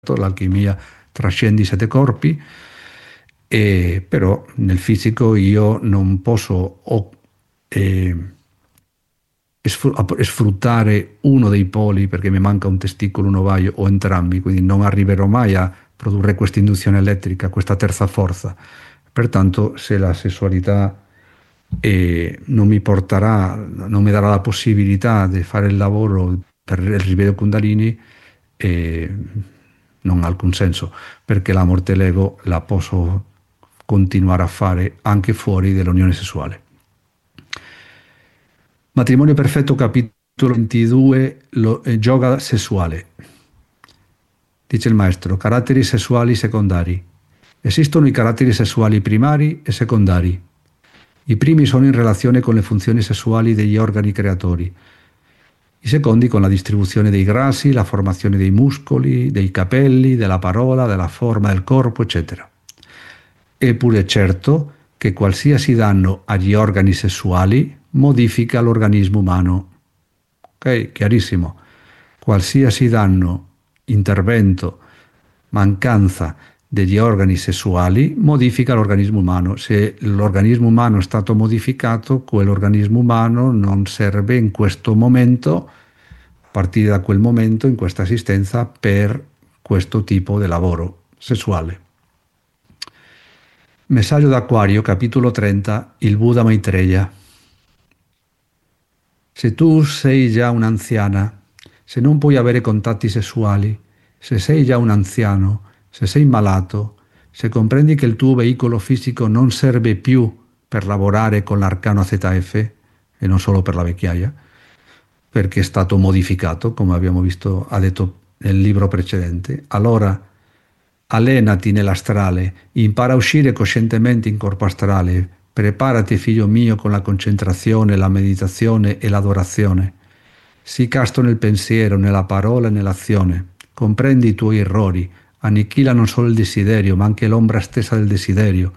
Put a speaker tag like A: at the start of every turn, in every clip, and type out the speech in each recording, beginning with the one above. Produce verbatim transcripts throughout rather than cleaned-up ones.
A: l'alchimia trascende i sette corpi, e però nel fisico io non posso o, eh, sfruttare uno dei poli perché mi manca un testicolo, un ovaio o entrambi, quindi non arriverò mai a produrre questa induzione elettrica, questa terza forza. Pertanto se la sessualità eh, non mi porterà, non mi darà la possibilità di fare il lavoro per il risveglio Kundalini, eh, non ha alcun senso, perché la morte dell'ego la posso continuare a fare anche fuori dell'unione sessuale. Matrimonio perfetto, capitolo ventidue, lo, eh, yoga sessuale. Dice il maestro, caratteri sessuali secondari. Esistono i caratteri sessuali primari e secondari. I primi sono in relazione con le funzioni sessuali degli organi creatori. I secondi con la distribuzione dei grassi, la formazione dei muscoli, dei capelli, della parola, della forma del corpo, eccetera. Eppure è certo che qualsiasi danno agli organi sessuali modifica l'organismo umano. Ok? Chiarissimo. Qualsiasi danno, intervento, mancanza degli organi sessuali modifica l'organismo umano. Se l'organismo umano è stato modificato, quell'organismo umano non serve in questo momento, a partire da quel momento, in questa esistenza, per questo tipo di lavoro sessuale. Messaggio d'Acquario, capitolo trenta, il Buddha Maitreya. Se tu sei già un'anziana, se non puoi avere contatti sessuali, se sei già un anziano, se sei malato, se comprendi che il tuo veicolo fisico non serve più per lavorare con l'arcano Z F, e non solo per la vecchiaia, perché è stato modificato, come abbiamo visto, ha detto nel libro precedente, allora allenati nell'astrale, impara a uscire coscientemente in corpo astrale, preparati figlio mio con la concentrazione, la meditazione e l'adorazione. Sii casto nel pensiero, nella parola e nell'azione. Comprendi i tuoi errori, annichila non solo il desiderio, ma anche l'ombra stessa del desiderio.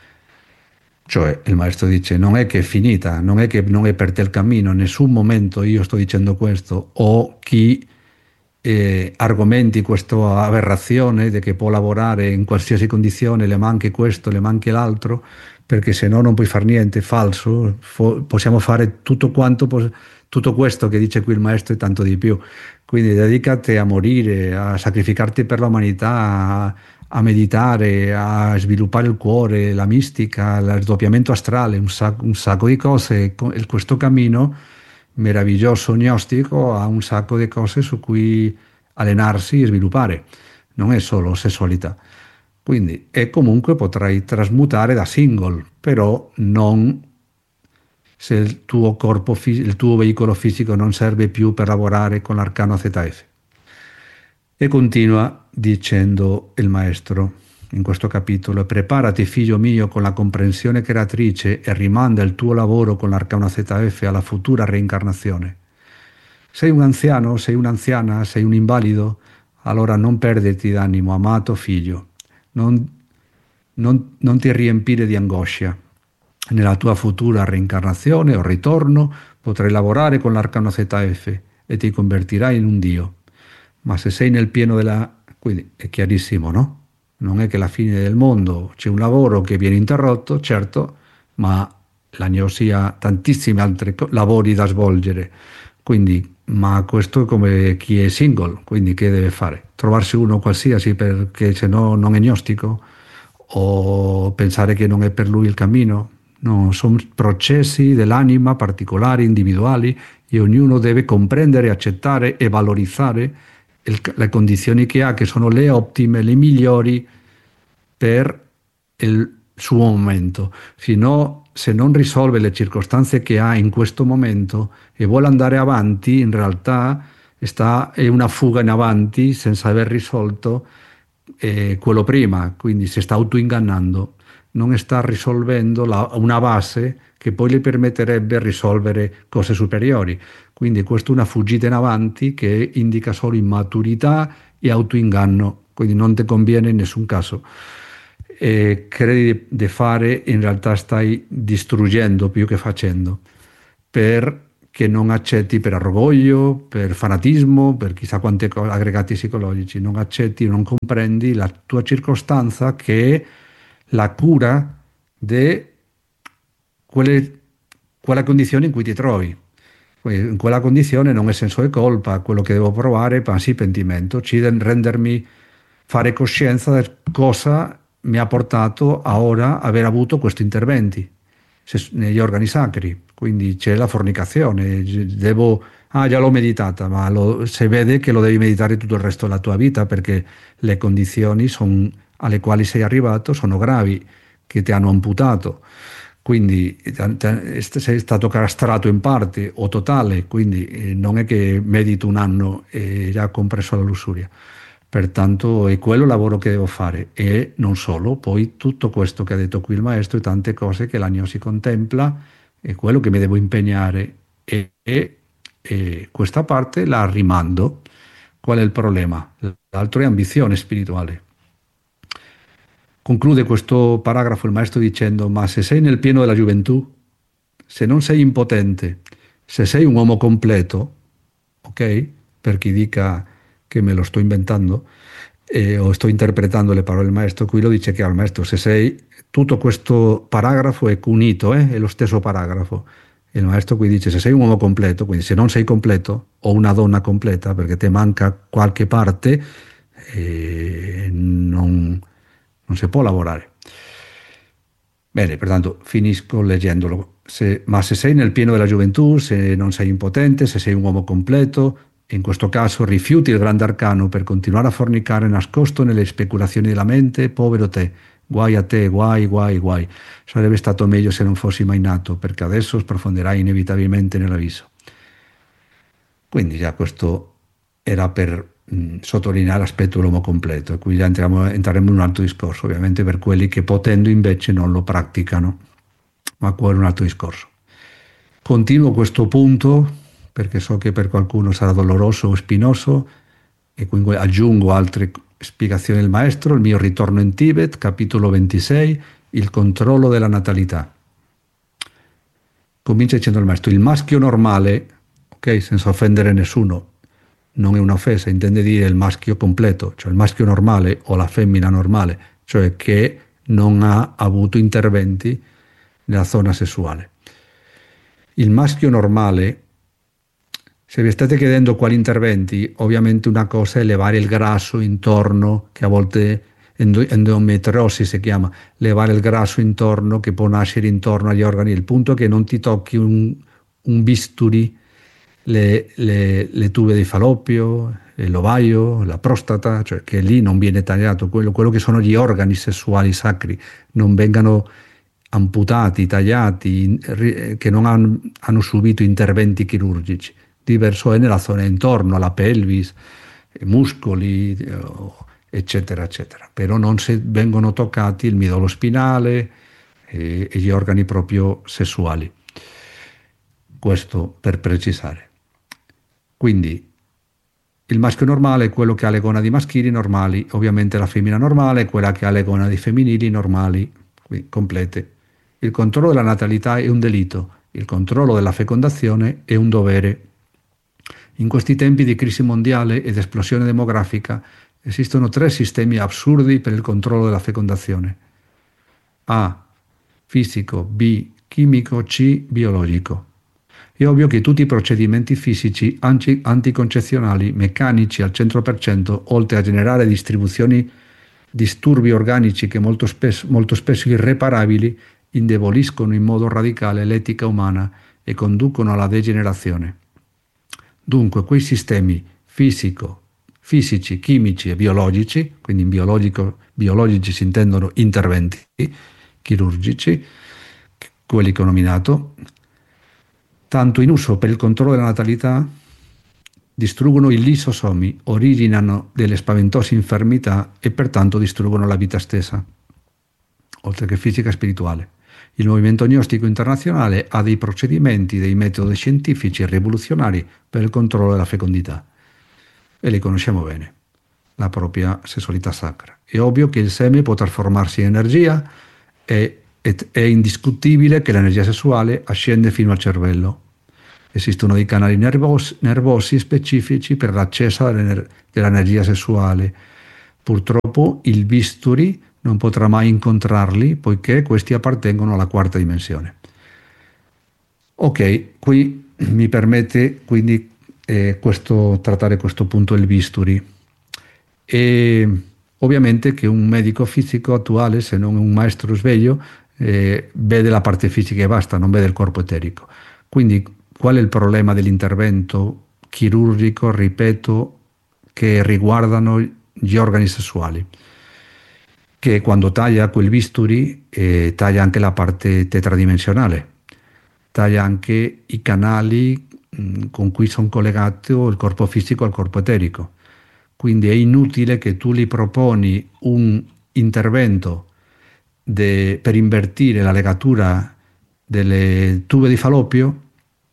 A: Cioè, il maestro dice, non è che è finita, non è che non è per te il cammino, in nessun momento io sto dicendo questo, o chi eh, argomenti questa aberrazione di che può lavorare in qualsiasi condizione, le manchi questo, le manchi l'altro, perché se no non puoi fare niente, falso, Fo- possiamo fare tutto quanto, tutto questo che dice qui il maestro e tanto di più. Quindi dedicati a morire, a sacrificarti per l'umanità, a, a meditare, a sviluppare il cuore, la mistica, il doppiamento astrale, un sacco, un sacco di cose. Questo cammino meraviglioso gnostico ha un sacco di cose su cui allenarsi e sviluppare. Non è solo sessualità. Quindi, e comunque potrai trasmutare da single, però non se il tuo corpo, il tuo veicolo fisico non serve più per lavorare con l'arcano Z F. E continua dicendo il maestro in questo capitolo: preparati figlio mio con la comprensione creatrice e rimanda il tuo lavoro con l'arcano Z F alla futura reincarnazione. Sei un anziano, sei un'anziana, sei un invalido, allora non perderti d'animo, amato figlio, non, non, non ti riempire di angoscia. Nella tua futura reincarnazione o ritorno potrai lavorare con l'arcano Z F e ti convertirai in un Dio. Ma se sei nel pieno della... quindi è chiarissimo, no? Non è che la fine del mondo, c'è un lavoro che viene interrotto, certo, ma l'agnosi ha tantissimi altri lavori da svolgere. Quindi, ma questo è come chi è single, quindi che deve fare? Trovarsi uno qualsiasi perché se no non è gnostico? O pensare che non è per lui il cammino? No, sono processi dell'anima particolari, individuali, e ognuno deve comprendere, accettare e valorizzare il, le condizioni che ha, che sono le ottime, le migliori per il suo momento. Fino, se non risolve le circostanze che ha in questo momento e vuole andare avanti, in realtà sta, è una fuga in avanti senza aver risolto eh, quello prima, quindi si sta autoingannando, non sta risolvendo la, una base che poi le permetterebbe di risolvere cose superiori. Quindi questa è una fuggita in avanti che indica solo immaturità e autoinganno, quindi non ti conviene in nessun caso. E credi di fare, in realtà stai distruggendo più che facendo, per che non accetti per orgoglio, per fanatismo, per chissà quanti aggregati psicologici, non accetti, non comprendi la tua circostanza che è la cura di quelle, quella condizione in cui ti trovi. In quella condizione non è senso di colpa, quello che devo provare è sì pentimento, ci rendermi, fare coscienza di cosa mi ha portato a ora aver avuto questi interventi negli organi sacri. Quindi c'è la fornicazione, devo, ah già l'ho meditata, ma lo, si vede che lo devi meditare tutto il resto della tua vita perché le condizioni son, alle quali sei arrivato sono gravi, che ti hanno amputato. Quindi sei stato castrato in parte o totale, quindi non è che medito un anno e già compreso la lussuria. Pertanto è quello il lavoro che devo fare e non solo, poi tutto questo che ha detto qui il maestro e tante cose che l'agnosi contempla è quello che mi devo impegnare e, e, e questa parte la rimando. Qual è il problema? L'altro è ambizione spirituale. Conclude questo paragrafo il maestro dicendo: ma se sei nel pieno della gioventù, se non sei impotente, se sei un uomo completo, ok? Per chi dica che me lo sto inventando eh, o sto interpretando le parole del maestro, qui lo dice chiaro il maestro: se sei, tutto questo paragrafo è unito, eh? È lo stesso paragrafo. E il maestro qui dice: se sei un uomo completo, quindi se non sei completo, o una donna completa, perché ti manca qualche parte, eh, non non si può lavorare. Bene, pertanto finisco leggendolo. Se, ma se sei nel pieno della gioventù, se non sei impotente, se sei un uomo completo, in questo caso rifiuti il grande arcano per continuare a fornicare nascosto nelle speculazioni della mente, povero te, guai a te, guai, guai, guai. Sarebbe stato meglio se non fossi mai nato, perché adesso sprofonderai inevitabilmente nell'abisso. Quindi già questo era per mh, sottolineare l'aspetto dell'uomo completo, e qui già entriamo, entreremo in un altro discorso, ovviamente per quelli che potendo invece non lo praticano, ma quello è un altro discorso. Continuo questo punto perché so che per qualcuno sarà doloroso o spinoso e quindi aggiungo altre spiegazioni del maestro. Il mio ritorno in Tibet, capitolo ventisei, il controllo della natalità. Comincia dicendo il maestro: il maschio normale, ok, senza offendere nessuno, non è un'offesa, intende dire il maschio completo, cioè il maschio normale o la femmina normale, cioè che non ha avuto interventi nella zona sessuale. Il maschio normale, se vi state chiedendo quali interventi, ovviamente una cosa è levare il grasso intorno, che a volte endometriosi si chiama, levare il grasso intorno che può nascere intorno agli organi. Il punto è che non ti tocchi un, un bisturi, le, le, le tube di Falloppio, l'ovaio, la prostata, cioè che lì non viene tagliato, quello, quello che sono gli organi sessuali sacri, non vengano amputati, tagliati, che non hanno, hanno subito interventi chirurgici. Diverso è nella zona intorno alla pelvis, muscoli, eccetera, eccetera. Però non si vengono toccati il midollo spinale e, e gli organi proprio sessuali. Questo per precisare. Quindi il maschio normale è quello che ha le gonadi maschili normali, ovviamente la femmina normale è quella che ha le gonadi femminili normali, quindi complete. Il controllo della natalità è un delitto, il controllo della fecondazione è un dovere. In questi tempi di crisi mondiale ed esplosione demografica esistono tre sistemi assurdi per il controllo della fecondazione. A. Fisico, B. Chimico, C. Biologico. È ovvio che tutti i procedimenti fisici anti- anticoncezionali, meccanici al cento per cento, oltre a generare distribuzioni, disturbi organici che molto spesso, molto spesso irreparabili, indeboliscono in modo radicale l'etica umana e conducono alla degenerazione. Dunque quei sistemi fisico, fisici, chimici e biologici, quindi in biologico, biologici si intendono interventi chirurgici, quelli che ho nominato, tanto in uso per il controllo della natalità, distruggono i lisosomi, originano delle spaventose infermità e pertanto distruggono la vita stessa, oltre che fisica e spirituale. Il movimento gnostico internazionale ha dei procedimenti, dei metodi scientifici rivoluzionari per il controllo della fecondità e li conosciamo bene, la propria sessualità sacra. È ovvio che il seme può trasformarsi in energia e è indiscutibile che l'energia sessuale ascende fino al cervello. Esistono dei canali nervosi, nervosi specifici per l'accesso all'ener- dell'energia sessuale. Purtroppo il bisturi non potrà mai incontrarli poiché questi appartengono alla quarta dimensione. Ok, qui mi permette quindi eh, questo, trattare questo punto del bisturi. E ovviamente che un medico fisico attuale, se non un maestro sveglio, eh, vede la parte fisica e basta, non vede il corpo eterico. Quindi qual è il problema dell'intervento chirurgico, ripeto, che riguardano gli organi sessuali? Che quando taglia quel bisturi eh, taglia anche la parte tetradimensionale, taglia anche i canali mh, con cui sono collegati il corpo fisico al corpo eterico. Quindi è inutile che tu gli proponi un intervento de- per invertire la legatura delle tube di Falloppio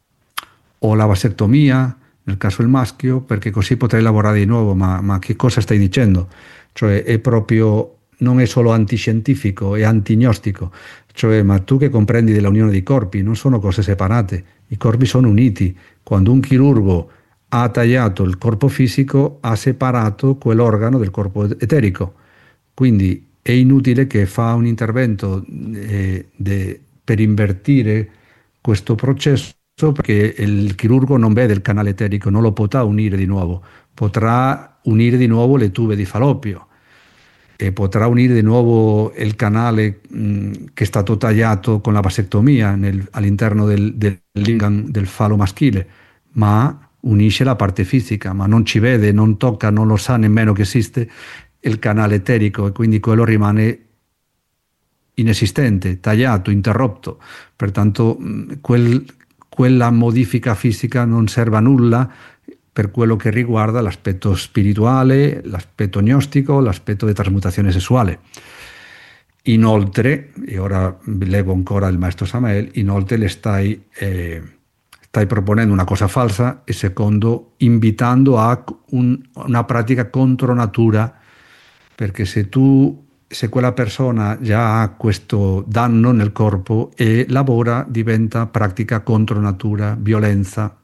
A: o la vasectomia, nel caso del maschio, perché così potrei lavorare di nuovo, ma, ma che cosa stai dicendo? Cioè è proprio, non è solo antiscientifico, è antignostico. Cioè, ma tu che comprendi dell'unione dei corpi, non sono cose separate, i corpi sono uniti. Quando un chirurgo ha tagliato il corpo fisico, ha separato quell'organo del corpo eterico. Quindi è inutile che fa un intervento eh, de- per invertire questo processo perché il chirurgo non vede il canale eterico, non lo potrà unire di nuovo. Potrà unire di nuovo le tube di Falloppio e potrà unire di nuovo il canale mh, che è stato tagliato con la vasectomia nel- all'interno del, del lingam del falo maschile, ma unisce la parte fisica, ma non ci vede, non tocca, non lo sa nemmeno che esiste il canale eterico e quindi quello rimane inesistente, tagliato, interrotto. Pertanto mh, quel, quella modifica fisica non serve a nulla per quello che riguarda l'aspetto spirituale, l'aspetto gnostico, l'aspetto di trasmutazione sessuale. Inoltre, e ora leggo ancora il maestro Samael, inoltre le stai, eh, stai proponendo una cosa falsa e secondo invitando a un, una pratica contro natura, perché se tu se quella persona già ha questo danno nel corpo e lavora diventa pratica contro natura, violenza.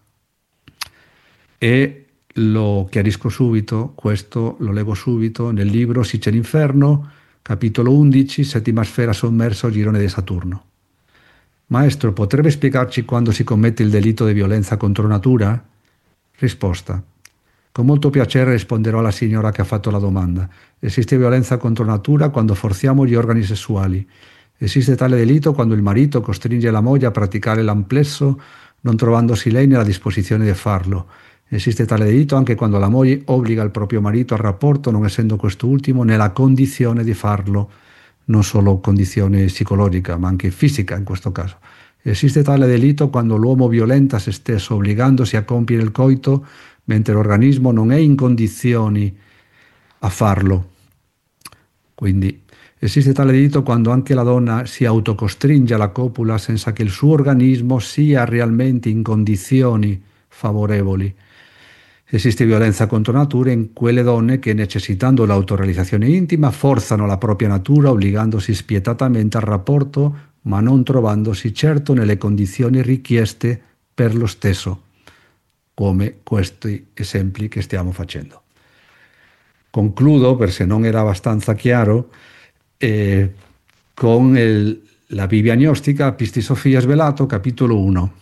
A: E lo chiarisco subito, questo lo leggo subito nel libro Si c'è l'inferno, capitolo undici, settima sfera sommersa o girone di Saturno. Maestro, potrebbe spiegarci quando si commette il delitto di violenza contro natura? Risposta. Con molto piacere risponderò alla signora che ha fatto la domanda. Esiste violenza contro natura quando forziamo gli organi sessuali. Esiste tale delitto quando il marito costringe la moglie a praticare l'amplesso non trovandosi lei nella disposizione di farlo. Esiste tale delitto anche quando la moglie obbliga il proprio marito al rapporto non essendo quest'ultimo nella condizione di farlo, non solo condizione psicologica ma anche fisica in questo caso. Esiste tale delitto quando l'uomo violenta se stesso obbligandosi a compiere il coito mentre l'organismo non è in condizioni a farlo. Quindi esiste tale delitto quando anche la donna si autocostringe alla copula senza che il suo organismo sia realmente in condizioni favorevoli. Esiste violenza contro natura in quelle donne che, necessitando l'autorealizzazione intima, forzano la propria natura obbligandosi spietatamente al rapporto, ma non trovandosi certo nelle condizioni richieste per lo stesso, come questi esempi che stiamo facendo. Concludo, per se non era abbastanza chiaro, eh, con il, la Bibbia gnostica, Pisti Sofia Svelato, capitolo uno.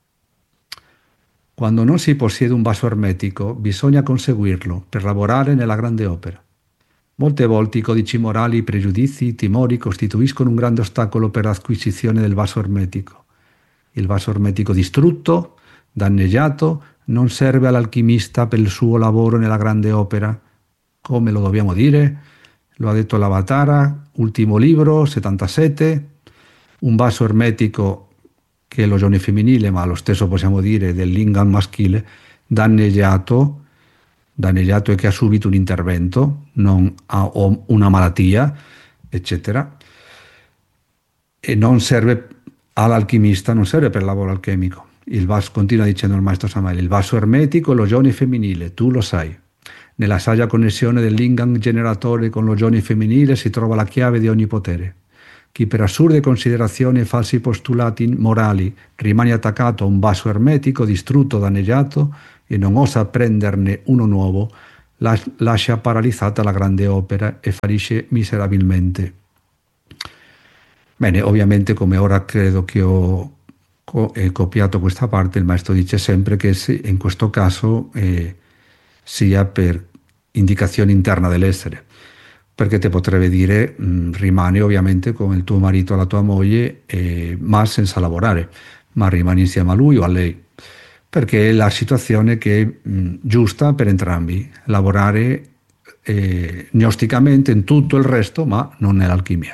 A: Quando non si possiede un vaso ermetico, bisogna conseguirlo per lavorare nella grande opera. Molte volte i codici morali, i pregiudizi, i timori costituiscono un grande ostacolo per l'acquisizione del vaso ermetico. Il vaso ermetico distrutto, danneggiato, non serve all'alchimista per il suo lavoro nella grande opera. Come lo dobbiamo dire? Lo ha detto l'Avatara, ultimo libro, settantasette, un vaso ermetico che è lo giorno femminile, ma lo stesso possiamo dire del lingam maschile, danneggiato, danneggiato e che ha subito un intervento, non ha una malattia, eccetera, e non serve all'alchimista, non serve per il lavoro alchemico. Il vaso, continua dicendo il maestro Samael, il vaso ermetico è lo giorno femminile, tu lo sai. Nella saggia connessione del lingam generatore con lo giorno femminile si trova la chiave di ogni potere. Chi per assurde considerazioni e falsi postulati morali rimane attaccato a un vaso ermetico, distrutto, danneggiato e non osa prenderne uno nuovo, lascia paralizzata la grande opera e fallisce miserabilmente. Bene, ovviamente come ora credo che ho co- eh, copiato questa parte, il maestro dice sempre che se, in questo caso eh, sia per indicazione interna dell'essere, perché te potrebbe dire mh, rimani ovviamente con il tuo marito o la tua moglie, eh, ma senza lavorare, ma rimani insieme a lui o a lei, perché è la situazione che è mh, giusta per entrambi, lavorare eh, gnosticamente in tutto il resto, ma non nell'alchimia.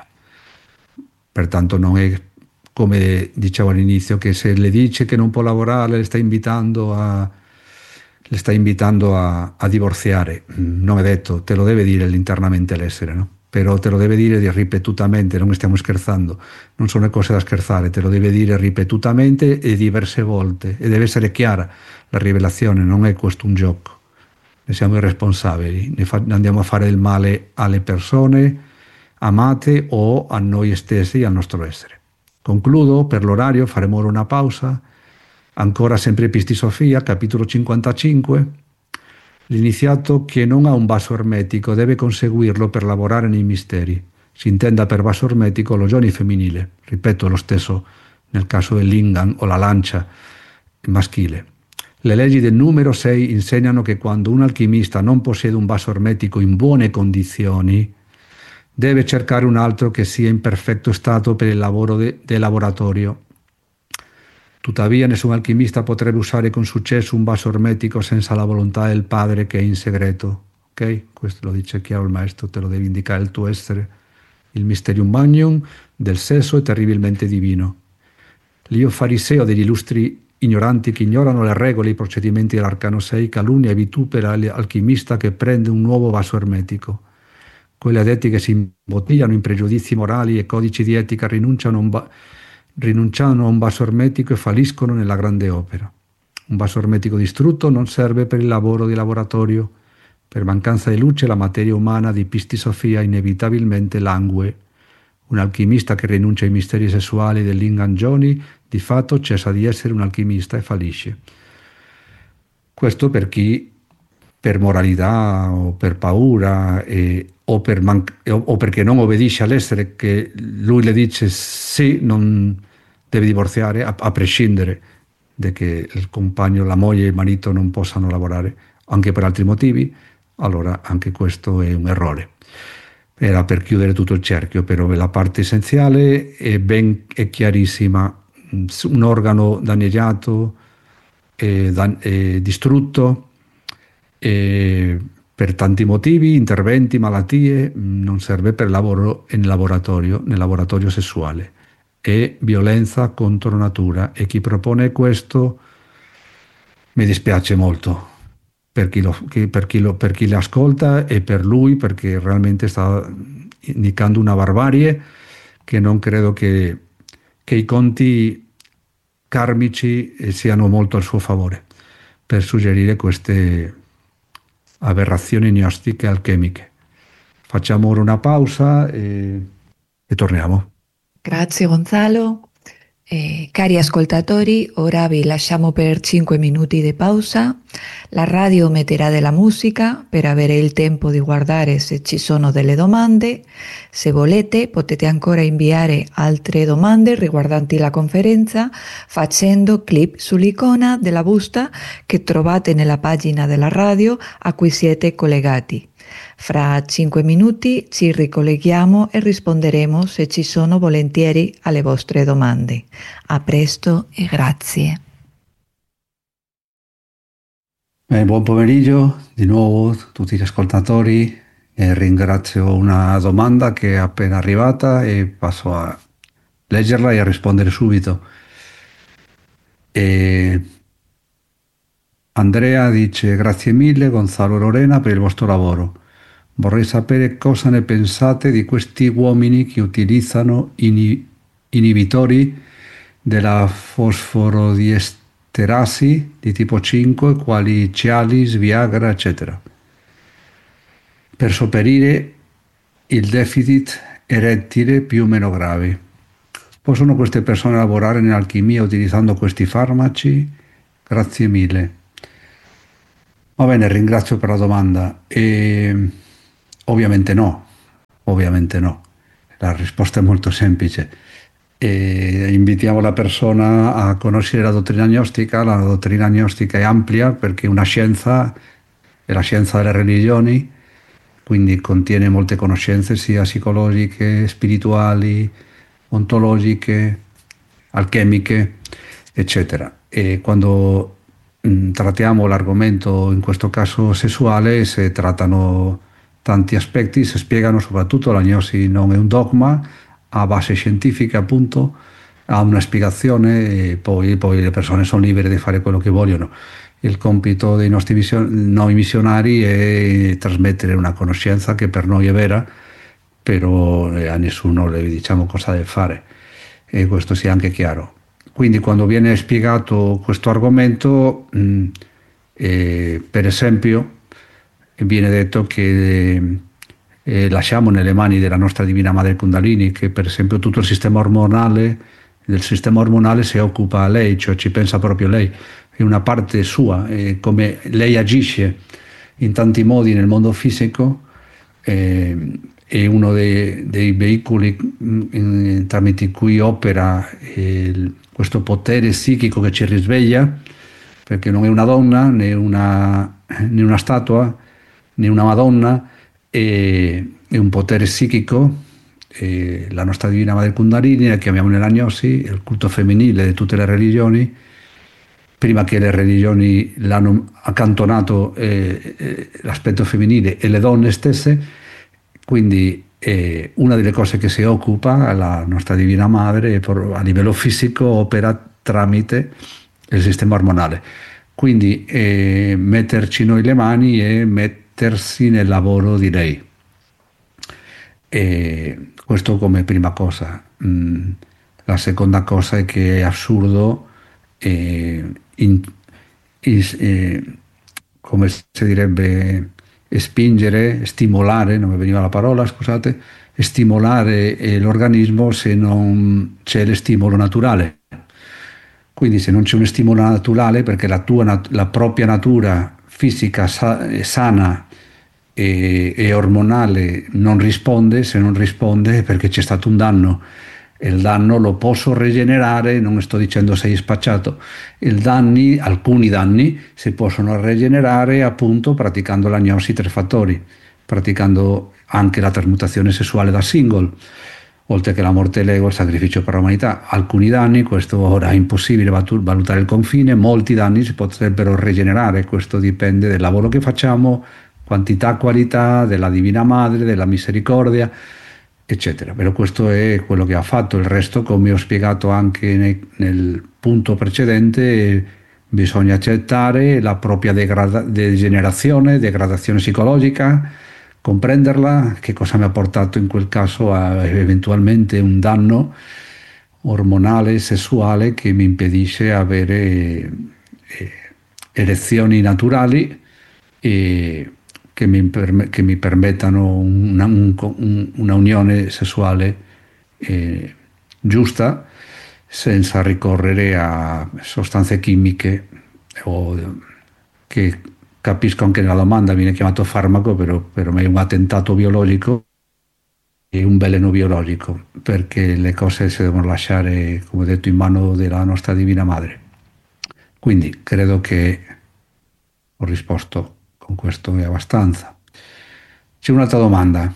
A: Pertanto non è come dicevo all'inizio, che se le dice che non può lavorare le sta invitando a, le sta invitando a, a divorziare. Non è detto, te lo deve dire internamente l'essere, no? Però te lo deve dire ripetutamente, non stiamo scherzando, non sono cose da scherzare, te lo deve dire ripetutamente e diverse volte, e deve essere chiara la rivelazione, non è questo un gioco. Ne siamo irresponsabili, ne, fa, ne andiamo a fare del male alle persone amate o a noi stessi e al nostro essere. Concludo, per l'orario faremo ora una pausa, ancora sempre Pisti Sofia, capitolo cinquantacinque. L'iniziato che non ha un vaso ermetico deve conseguirlo per lavorare nei misteri. Si intenda per vaso ermetico lo yoni femminile, ripeto, lo stesso nel caso del lingam o la lancia maschile. Le leggi del numero sei insegnano che quando un alchimista non possiede un vaso ermetico in buone condizioni, deve cercare un altro che sia in perfetto stato per il lavoro del de laboratorio. Tuttavia nessun alchimista potrebbe usare con successo un vaso ermetico senza la volontà del padre che è in segreto. Ok? Questo lo dice chiaro il maestro, te lo devi indicare il tuo essere. Il mysterium magnum del sesso è terribilmente divino. L'io fariseo degli illustri ignoranti che ignorano le regole e i procedimenti dell'arcano sei calunnia e vitupera l'alchimista che prende un nuovo vaso ermetico. Quelli addetti che si imbottigliano in pregiudizi morali e codici di etica rinunciano a un, va- rinunciano a un vaso ermetico e falliscono nella grande opera. Un vaso ermetico distrutto non serve per il lavoro di laboratorio. Per mancanza di luce la materia umana di Pisti Sofia inevitabilmente langue. Un alchimista che rinuncia ai misteri sessuali dell'Ingan Joni di fatto cessa di essere un alchimista e fallisce. Questo per chi per moralità o per paura e, o, per man- o, o perché non obbedisce all'essere che lui le dice sì, non deve divorziare a, a prescindere da che il compagno, la moglie e il marito non possano lavorare anche per altri motivi, allora anche questo è un errore. Era per chiudere tutto il cerchio, però la parte essenziale è ben è chiarissima. Un organo danneggiato, e, dan- e distrutto, e per tanti motivi, interventi, malattie, non serve per lavoro nel laboratorio, nel laboratorio sessuale. È violenza contro natura e chi propone questo mi dispiace molto per chi, lo, per chi, lo, per chi l'ascolta e per lui, perché realmente sta indicando una barbarie che non credo che, che i conti karmici siano molto al suo favore per suggerire queste aberrazioni gnostiche alchemiche. Facciamo ora una pausa e, e torniamo.
B: Grazie Gonzalo. Eh, cari ascoltatori, ora vi lasciamo per cinque minuti di pausa. La radio metterà della musica per avere il tempo di guardare se ci sono delle domande. Se volete potete ancora inviare altre domande riguardanti la conferenza facendo clic sull'icona della busta che trovate nella pagina della radio a cui siete collegati. Fra cinque minuti ci ricolleghiamo e risponderemo se ci sono volentieri alle vostre domande. A presto e grazie.
A: Eh, buon pomeriggio di nuovo a tutti gli ascoltatori e ringrazio una domanda che è appena arrivata e passo a leggerla e a rispondere subito. E Andrea dice grazie mille Gonzalo e Lorena per il vostro lavoro. Vorrei sapere cosa ne pensate di questi uomini che utilizzano ini- inibitori della fosforodiesterasi di tipo cinque, quali Cialis, Viagra, eccetera, per sopperire il deficit erettile più o meno gravi. Possono queste persone lavorare nell'alchimia utilizzando questi farmaci? Grazie mille. Va bene, ringrazio per la domanda. E, ovviamente no, ovviamente no. La risposta è molto semplice. E invitiamo la persona a conoscere la dottrina gnostica. La dottrina gnostica è ampia perché è una scienza, è la scienza delle religioni, quindi contiene molte conoscenze sia psicologiche, spirituali, ontologiche, alchemiche, eccetera. E quando mh, trattiamo l'argomento, in questo caso sessuale, si trattano tanti aspetti, si spiegano soprattutto la gnosi non è un dogma, ha base scientifica appunto, ha una spiegazione e poi, poi le persone sono libere di fare quello che vogliono. Il compito dei nostri mission- noi missionari è trasmettere una conoscenza che per noi è vera, però a nessuno le diciamo cosa deve fare, e questo sia anche chiaro. Quindi quando viene spiegato questo argomento, mh, eh, per esempio, viene detto che eh, lasciamo nelle mani della nostra Divina Madre Kundalini, che per esempio tutto il sistema ormonale, del sistema ormonale si occupa lei, cioè ci pensa proprio lei, è una parte sua, e come lei agisce in tanti modi nel mondo fisico, eh, è uno dei, dei veicoli in, tramite cui opera eh, questo potere psichico che ci risveglia, perché non è una donna né una, né una statua né una Madonna, è, è un potere psichico. E la nostra Divina Madre Kundalini la chiamiamo nella gnosi il culto femminile di tutte le religioni, prima che le religioni l'hanno accantonato eh, eh, l'aspetto femminile e le donne stesse. Quindi eh, una delle cose che si occupa la nostra Divina Madre a livello fisico opera tramite il sistema ormonale. Quindi eh, metterci noi le mani e mettersi nel lavoro di lei. E questo come prima cosa. Mm, la seconda cosa è che è assurdo eh, in, is, eh, come si direbbe, spingere, stimolare, non mi veniva la parola, scusate, stimolare eh, l'organismo se non c'è lo stimolo naturale. Quindi se non c'è uno stimolo naturale, perché la, tua, la propria natura fisica sa, sana e, e ormonale non risponde, se non risponde è perché c'è stato un danno. Il danno lo posso rigenerare, non sto dicendo sei spacciato, il danni, alcuni danni si possono rigenerare appunto praticando la gnosi tre fattori, praticando anche la trasmutazione sessuale da single, oltre che la morte dell'ego, il sacrificio per l'umanità. Alcuni danni, questo ora è impossibile valutare il confine, molti danni si potrebbero rigenerare, questo dipende dal lavoro che facciamo, quantità, qualità, della Divina Madre, della misericordia, eccetera. Però questo è quello che ha fatto. Il resto, come ho spiegato anche nel, nel punto precedente, bisogna accettare la propria degrada- degenerazione, degradazione psicologica, comprenderla, che cosa mi ha portato in quel caso a eventualmente un danno ormonale, sessuale, che mi impedisce avere eh, erezioni naturali e che mi, che mi permettano una, un, una unione sessuale eh, giusta, senza ricorrere a sostanze chimiche o che capisco anche nella domanda viene chiamato farmaco, però per me è un attentato biologico e un veleno biologico, perché le cose si devono lasciare, come ho detto, in mano della nostra Divina Madre. Quindi credo che ho risposto con questo, è abbastanza. C'è un'altra domanda.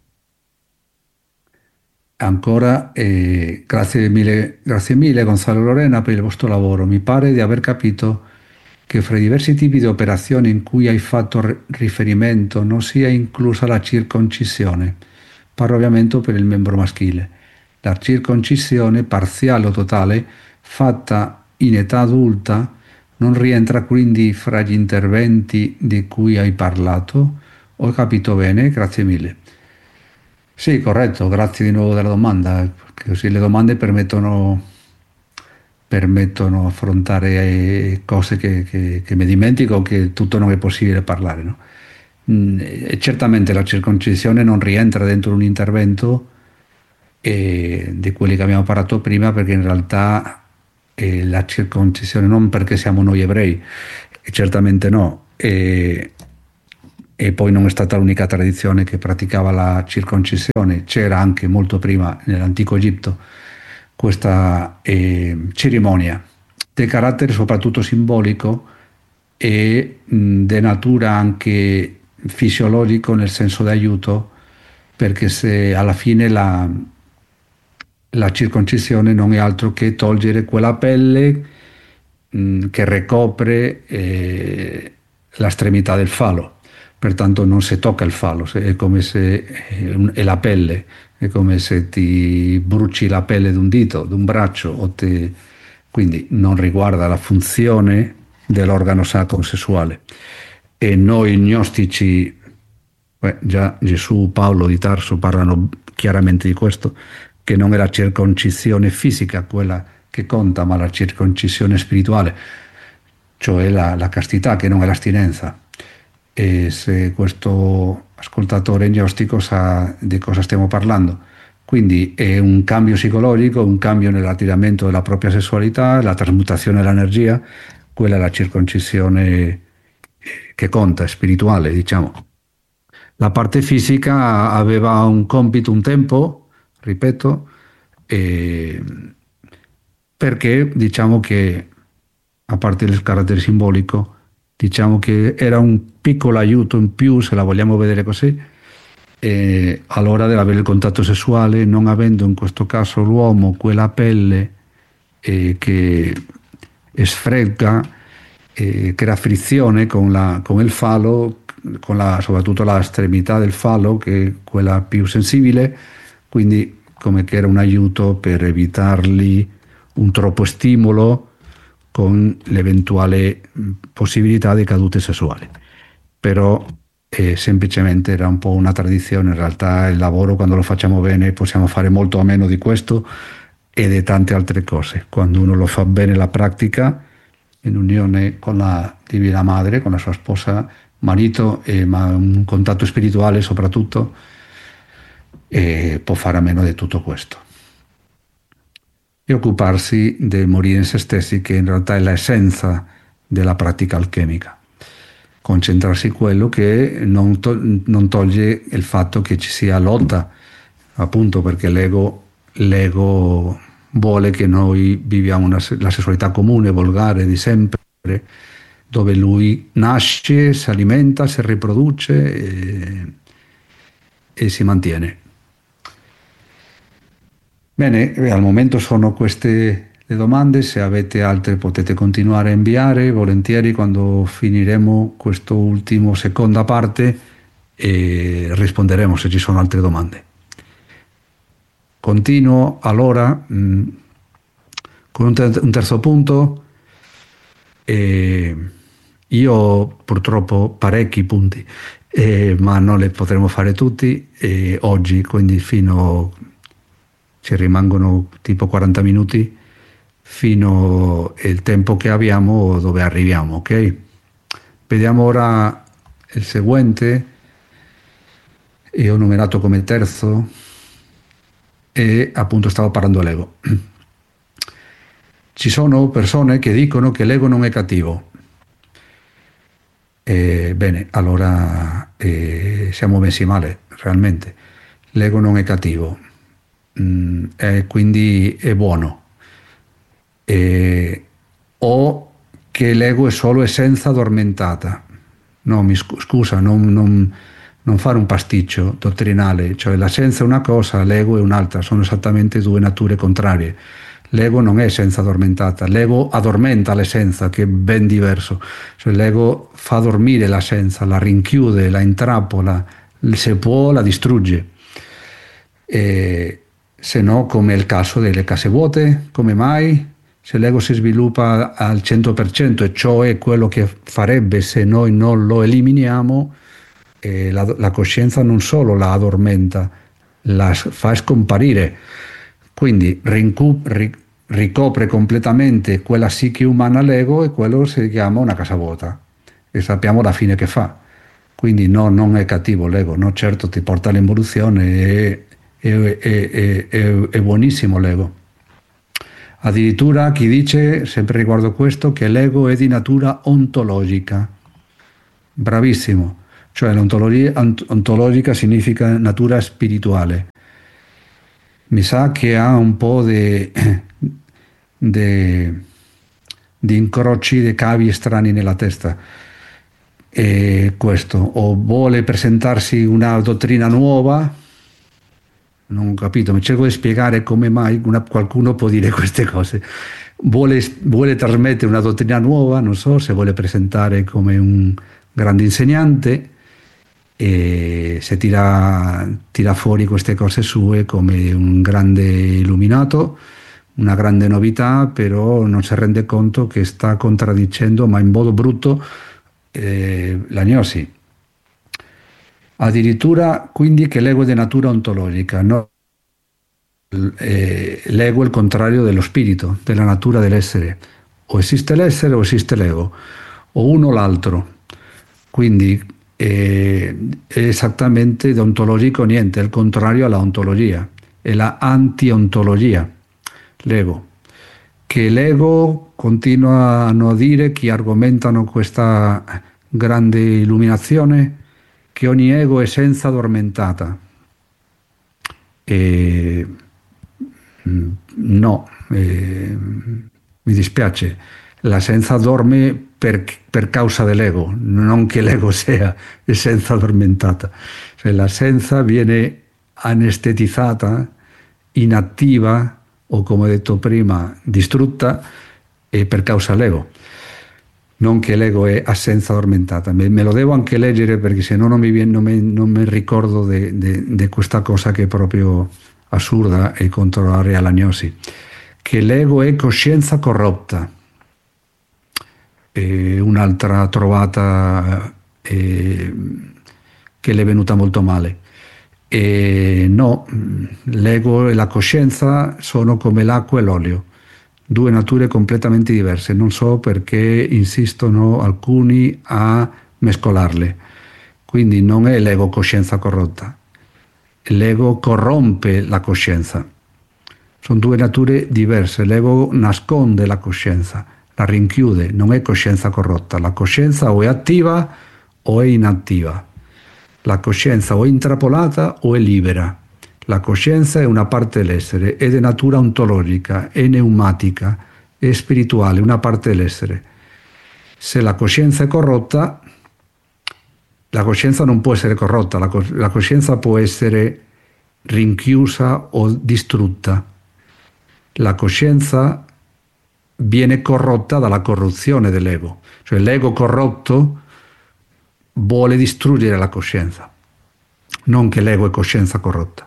A: Ancora, eh, grazie mille, grazie mille Gonzalo Lorena per il vostro lavoro. Mi pare di aver capito che fra i diversi tipi di operazioni in cui hai fatto riferimento non sia inclusa la circoncisione. Parlo ovviamente per il membro maschile. La circoncisione parziale o totale, fatta in età adulta, non rientra quindi fra gli interventi di cui hai parlato? Ho capito bene? Grazie mille. Sì, corretto, grazie di nuovo della domanda, così le domande permettono, permettono affrontare cose che, che, che mi dimentico, che tutto non è possibile parlare, no? E certamente la circoncisione non rientra dentro un intervento eh, di quelli che abbiamo parlato prima, perché in realtà eh, la circoncisione, non perché siamo noi ebrei, certamente no, e, e poi non è stata l'unica tradizione che praticava la circoncisione, c'era anche molto prima nell'antico Egitto questa eh, cerimonia di carattere soprattutto simbolico e di natura anche fisiologico, nel senso d'aiuto, perché se alla fine la, la circoncisione non è altro che togliere quella pelle mh, che ricopre eh, la estremità del falo, pertanto non si tocca il falo, è come se è la pelle, è come se ti bruci la pelle di un dito, di un braccio, o te, quindi non riguarda la funzione dell'organo sacro sessuale. E noi gnostici, beh, già Gesù, Paolo di Tarso parlano chiaramente di questo, che non è la circoncisione fisica quella che conta, ma la circoncisione spirituale, cioè la, la castità, che non è l'astinenza. E se questo ascoltatore gnostico sa di cosa stiamo parlando. Quindi è un cambio psicologico, un cambio nell'atteggiamento della propria sessualità, la trasmutazione dell'energia, quella è la circoncisione che conta, spirituale, diciamo. La parte fisica aveva un compito, un tempo, ripeto, eh, perché diciamo che, a parte il carattere simbolico, diciamo che era un piccolo aiuto in più, se la vogliamo vedere così, eh, all'ora dell'avere il contatto sessuale, non avendo in questo caso l'uomo quella pelle eh, che sfregga, eh, crea frizione con, la, con il falo, con la, soprattutto la estremità del falo, che è quella più sensibile, quindi come che era un aiuto per evitargli un troppo stimolo con l'eventuale possibilità di cadute sessuali. Però eh, semplicemente era un po' una tradizione. In realtà il lavoro, quando lo facciamo bene, possiamo fare molto a meno di questo e di tante altre cose. Quando uno lo fa bene la pratica, in unione con la Divina Madre, con la sua sposa, marito, e ma un contatto spirituale soprattutto, e può fare a meno di tutto questo. E occuparsi di morire in se stessi, che in realtà è l'essenza della pratica alchemica. Concentrarsi su quello che non, to- non toglie il fatto che ci sia lotta, appunto perché l'ego, l'ego vuole che noi viviamo una, la sessualità comune, volgare di sempre, dove lui nasce, si alimenta, si riproduce e, e si mantiene. Bene, al momento sono queste le domande. Se avete altre potete continuare a inviare volentieri. Quando finiremo questa ultima seconda parte e risponderemo se ci sono altre domande. Continuo allora mh, con un, ter- un terzo punto. E io purtroppo parecchi punti, eh, ma non li potremo fare tutti eh, oggi, quindi fino ci rimangono tipo quaranta minuti fino al tempo che abbiamo, dove arriviamo, ok? Vediamo ora il seguente. Io ho numerato come terzo e appunto stavo parlando dell'ego. Ci sono persone che dicono che l'ego non è cattivo. Eh, bene, allora eh, siamo messi male, realmente. L'ego non è cattivo, mm, e quindi è buono. Eh, o che l'ego è solo essenza addormentata. No, mi scu- scusa, non, non, non fare un pasticcio dottrinale, cioè l'essenza è una cosa, l'ego è un'altra, sono esattamente due nature contrarie. L'ego non è essenza addormentata, l'ego addormenta l'essenza, che è ben diverso. Cioè l'ego fa dormire l'essenza, la rinchiude, la intrappola, se può la distrugge. E se no, come è il caso delle case vuote, come mai? Se l'ego si sviluppa al cento per cento, e ciò è quello che farebbe se noi non lo eliminiamo, eh, la, la coscienza non solo la addormenta, la fa scomparire. Quindi rincu- ri- ricopre completamente quella psiche umana l'ego, e quello si chiama una casa vuota, e sappiamo la fine che fa. Quindi no, non è cattivo l'ego, no, certo ti porta all'involuzione e, è, è, è, è buonissimo l'ego. Addirittura chi dice, sempre riguardo questo, che l'ego è di natura ontologica. Bravissimo, cioè l'ontologia ontologica significa natura spirituale. Mi sa che ha un po' di incroci, di cavi strani nella testa. E questo, o vuole presentarsi una dottrina nuova, non ho capito, mi cerco di spiegare come mai una, qualcuno può dire queste cose. Vuole, vuole trasmettere una dottrina nuova, non so, se vuole presentare come un grande insegnante e se tira, tira fuori queste cose sue come un grande illuminato, una grande novità, però non si rende conto che sta contraddicendo, ma in modo brutto, eh, la gnosi. Addirittura quindi che l'ego è di natura ontologica, no? Eh, l'ego è il contrario dello spirito, della natura dell'essere. O esiste l'essere o esiste l'ego, o uno o l'altro. Quindi eh, è esattamente deontologico niente, è il contrario alla ontologia, è la anti-ontologia, l'ego. Che l'ego continuano a dire chi argomentano questa grande illuminazione, che ogni ego è essenza addormentata. E no, eh, mi dispiace, la essenza dorme per, per causa dell'ego, non che l'ego sia essenza addormentata. Cioè, la essenza viene anestetizzata, inattiva o, come detto prima, distrutta e per causa dell'ego. Non che l'ego è assenza addormentata. Me, me lo devo anche leggere perché se no non mi, viene, non mi, non mi ricordo di questa cosa che è proprio assurda e contraria alla gnosi. Che l'ego è coscienza corrotta. E un'altra trovata eh, che le è venuta molto male. E no, l'ego e la coscienza sono come l'acqua e l'olio. Due nature completamente diverse, non so perché insistono alcuni a mescolarle. Quindi non è l'ego coscienza corrotta, l'ego corrompe la coscienza. Sono due nature diverse, l'ego nasconde la coscienza, la rinchiude, non è coscienza corrotta. La coscienza o è attiva o è inattiva. La coscienza o è intrappolata o è libera. La coscienza è una parte dell'essere, è di natura ontologica, è pneumatica, è spirituale, una parte dell'essere. Se la coscienza è corrotta, la coscienza non può essere corrotta, la, cos- la coscienza può essere rinchiusa o distrutta. La coscienza viene corrotta dalla corruzione dell'ego, cioè l'ego corrotto vuole distruggere la coscienza, non che l'ego è coscienza corrotta.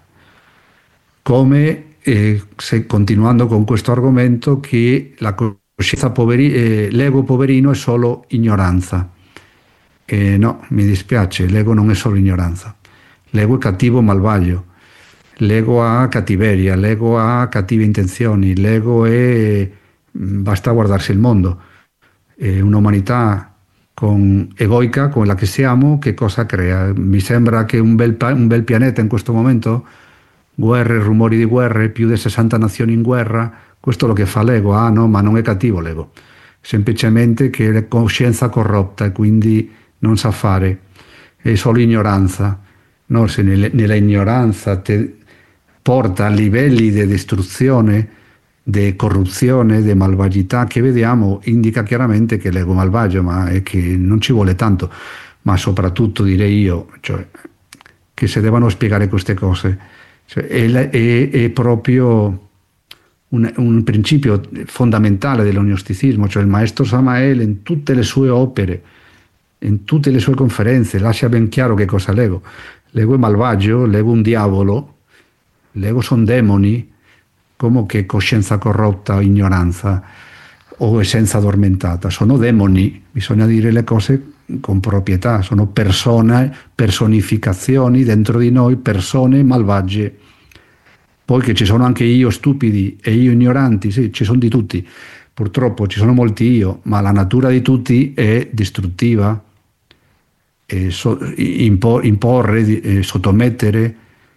A: Come, eh, se, continuando con questo argomento, che la coscienza poveri, eh, l'ego poverino è solo ignoranza. Eh, no, mi dispiace, l'ego non è solo ignoranza. L'ego è cattivo malvagio, l'ego ha cattiveria, l'ego ha cattive intenzioni, l'ego è... basta guardarsi il mondo. È un'umanità con, egoica come la che siamo, che cosa crea? Mi sembra che un bel, un bel pianeta in questo momento... guerre, rumori di guerre, più di sessanta nazioni in guerra, questo è lo che fa l'ego. Ah no, ma non è cattivo l'ego, semplicemente che è coscienza corrotta e quindi non sa fare, è solo ignoranza. No, se nella ignoranza ti porta a livelli di distruzione, di corruzione, di malvagità che vediamo, indica chiaramente che l'ego è malvagio, ma è che non ci vuole tanto, ma soprattutto direi io, cioè, che si devono spiegare queste cose. Cioè, è, è, è proprio un, un principio fondamentale dell'ognosticismo, cioè il maestro Samael in tutte le sue opere, in tutte le sue conferenze, lascia ben chiaro che cosa è l'ego. L'ego è malvagio, l'ego è un diavolo, l'ego sono demoni, come che coscienza corrotta o ignoranza o essenza addormentata, sono demoni, bisogna dire le cose con proprietà, sono persone, personificazioni dentro di noi, persone malvagie. Poi che ci sono anche io stupidi e io ignoranti, sì, ci sono di tutti, purtroppo ci sono molti io, ma la natura di tutti è distruttiva, e so, impor, imporre, e sottomettere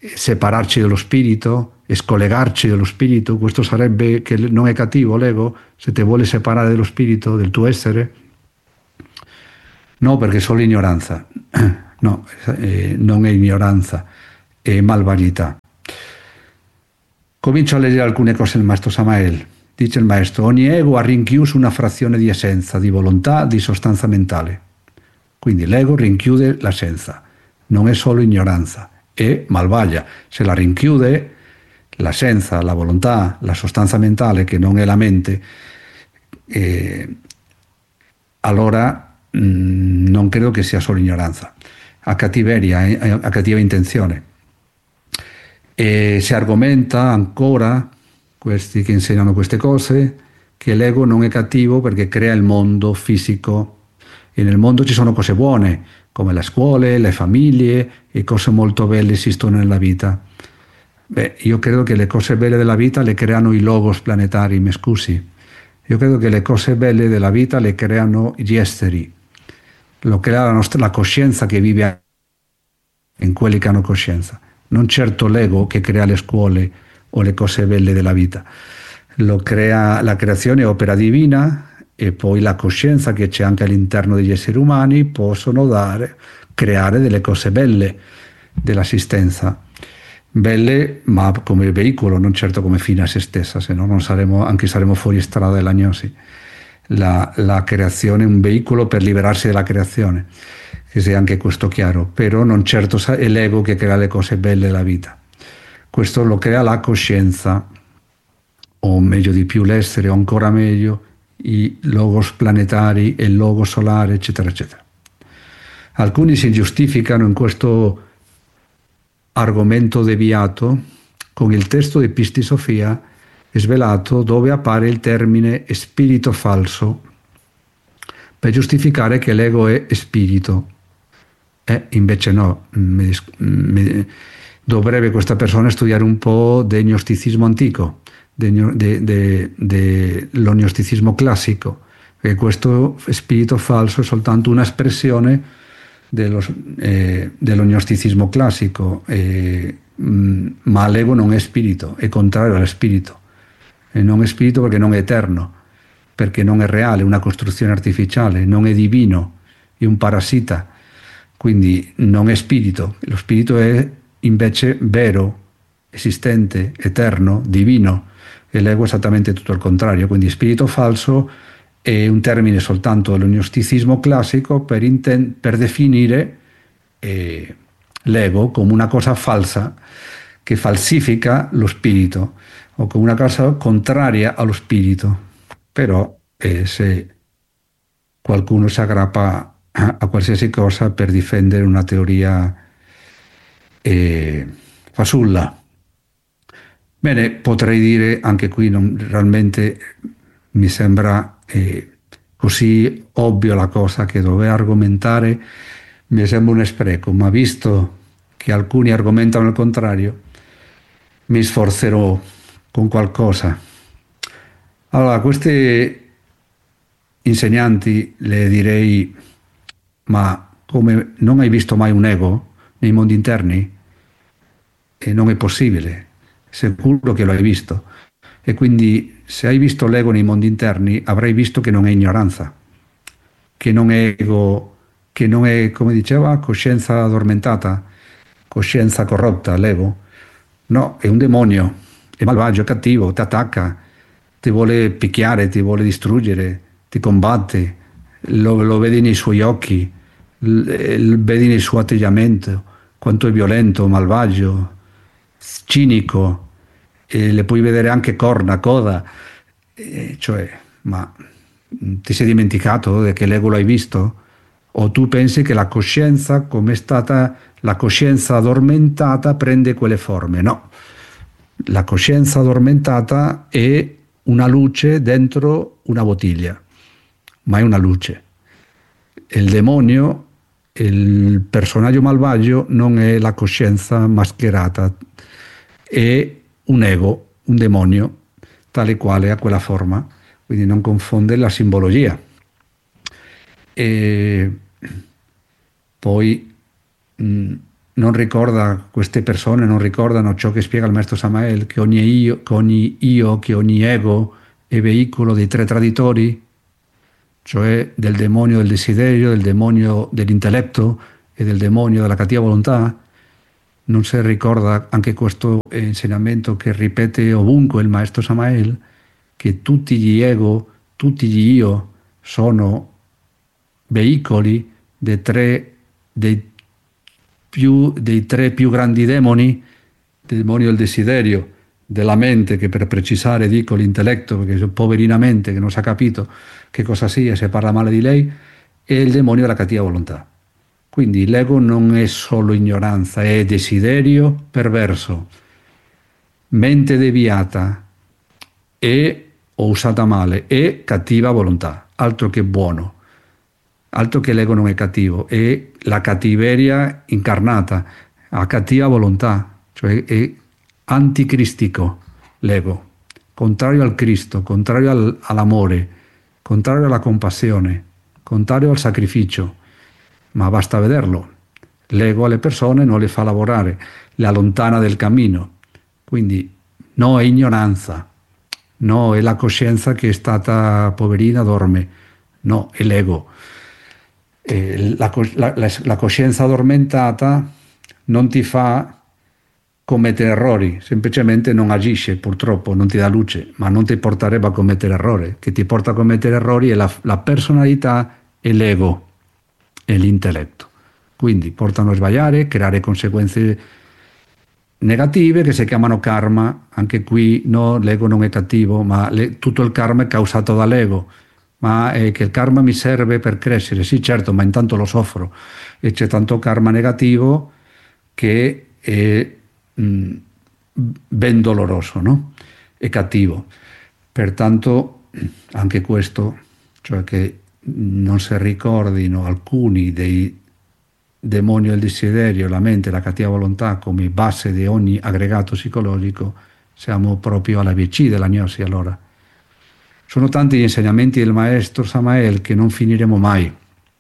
A: separarci dallo spirito, scollegarci dallo spirito. Questo sarebbe che non è cattivo l'ego, se ti vuole separare dallo spirito, del tuo essere? No, perché è solo ignoranza. No, eh, non è ignoranza, è malvagità. Comincio a leggere alcune cose del maestro Samael. Dice il maestro: ogni ego ha rinchiuso una frazione di essenza, di volontà, di sostanza mentale. Quindi l'ego rinchiude l'essenza, non è solo ignoranza, è malvagia. Se la rinchiude l'essenza, la volontà, la sostanza mentale, che non è la mente, eh, allora mh, non credo che sia solo ignoranza, ha cattiveria, eh, ha cattiva intenzione. E si argomenta ancora, questi che insegnano queste cose, che l'ego non è cattivo perché crea il mondo fisico, e nel mondo ci sono cose buone, come le scuole, le famiglie, e cose molto belle esistono nella vita. Beh, io credo che le cose belle della vita le creano i logos planetari, mi scusi. Io credo che le cose belle della vita le creano gli esteri, lo crea la nostra la coscienza che vive in quelli che hanno coscienza, non certo l'ego che crea le scuole o le cose belle della vita. Lo crea, la creazione è opera divina, e poi la coscienza che c'è anche all'interno degli esseri umani possono dare, creare delle cose belle dell'assistenza. Belle, ma come veicolo, non certo come fine a se stessa, se no non saremo, anche saremo fuori strada dell'agnosi. La, la creazione è un veicolo per liberarsi dalla creazione, che sia anche questo chiaro, però non certo è l'ego che crea le cose belle della vita. Questo lo crea la coscienza, o meglio di più l'essere, o ancora meglio i logos planetari e il logo solare, eccetera, eccetera. Alcuni si giustificano in questo argomento deviato con il testo di Pistisofia svelato, dove appare il termine spirito falso, per giustificare che l'ego è spirito. E invece no, mi, mi, dovrebbe questa persona studiare un po' del gnosticismo antico, dell'ognosticismo classico, perché questo spirito falso è soltanto un'espressione dello, eh, dell'ognosticismo classico, eh, ma l'ego non è spirito, è contrario allo spirito, e non è spirito perché non è eterno, perché non è reale, è una costruzione artificiale, non è divino, è un parassita, quindi non è spirito. Lo spirito è invece vero, esistente, eterno, divino, e l'ego è esattamente tutto il contrario. Quindi spirito falso è un termine soltanto dell'ognosticismo classico per, inten- per definire eh, l'ego come una cosa falsa che falsifica lo spirito, o come una cosa contraria allo spirito. Però eh, se qualcuno si aggrappa a, a qualsiasi cosa per difendere una teoria eh, fasulla. Bene, potrei dire anche qui, non, realmente mi sembra eh, così ovvio la cosa che dover argomentare mi sembra un spreco, ma visto che alcuni argomentano il contrario, mi sforzerò con qualcosa. Allora, a questi insegnanti le direi: ma come, non hai visto mai un ego nei mondi interni? E non è possibile, sicuro che lo hai visto. E quindi se hai visto l'ego nei mondi interni avrai visto che non è ignoranza, che non è ego, che non è, come diceva, coscienza addormentata, coscienza corrotta, l'ego. No, è un demonio, è malvagio, è cattivo, ti attacca, ti vuole picchiare, ti vuole distruggere, ti combatte, lo, lo vedi nei suoi occhi, lo vedi nel suo atteggiamento, quanto è violento, malvagio, cinico, e le puoi vedere anche corna, coda, e cioè, ma ti sei dimenticato che l'ego l'hai visto? O tu pensi che la coscienza, come è stata la coscienza addormentata, prende quelle forme? No, la coscienza addormentata è una luce dentro una bottiglia, ma è una luce. Il demonio, il personaggio malvagio, non è la coscienza mascherata, è un ego, un demonio, tale quale ha quella forma, quindi non confonde la simbologia. E poi mh, non ricorda, queste persone non ricordano ciò che spiega il maestro Samael, che ogni io, che ogni, io, che ogni ego è veicolo dei tre traditori, cioè del demonio del desiderio, del demonio dell'intelletto e del demonio della cattiva volontà. Non si ricorda anche questo insegnamento che ripete ovunque il maestro Samael, che tutti gli ego, tutti gli io sono veicoli dei tre, dei più, dei tre più grandi demoni, del demonio del desiderio, della mente, che per precisare dico l'intelletto, perché è poverina mente che non sa capito che cosa sia, se parla male di lei, e il demonio della cattiva volontà. Quindi l'ego non è solo ignoranza, è desiderio perverso, mente deviata e, o usata male, e cattiva volontà, altro che buono, altro che l'ego non è cattivo, è la cattiveria incarnata, a cattiva volontà, cioè è anticristico l'ego, contrario al Cristo, contrario al, all'amore, contrario alla compassione, contrario al sacrificio. Ma basta vederlo. L'ego alle persone non le fa lavorare, le allontana del cammino. Quindi no è ignoranza, no è la coscienza che è stata poverina, dorme, no, è l'ego. Eh, la, la, la coscienza addormentata non ti fa commettere errori, semplicemente non agisce, purtroppo non ti dà luce, ma non ti porterebbe a commettere errori. Che ti porta a commettere errori è la, la personalità e l'ego e l'intelletto. Quindi portano a sbagliare, creare conseguenze negative che si chiamano karma. Anche qui no, l'ego non è cattivo, ma le, tutto il karma è causato dall'ego. Ma è che il karma mi serve per crescere, sì certo, ma intanto lo soffro e c'è tanto karma negativo che è mh, ben doloroso, no? È cattivo. Pertanto anche questo, cioè che non si ricordino alcuni dei demoni del desiderio, la mente e la cattiva volontà come base di ogni aggregato psicologico, siamo proprio alla V C della gnosi. Allora sono tanti gli insegnamenti del maestro Samael che non finiremo mai.